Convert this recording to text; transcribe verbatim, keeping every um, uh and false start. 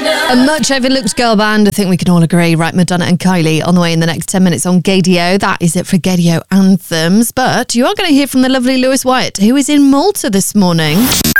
A much overlooked girl band, I think we can all agree. Right, Madonna and Kylie on the way in the next ten minutes on Gaydio. That is it for Gaydio Anthems. But you are going to hear from the lovely Lewis Wyatt, who is in Malta this morning.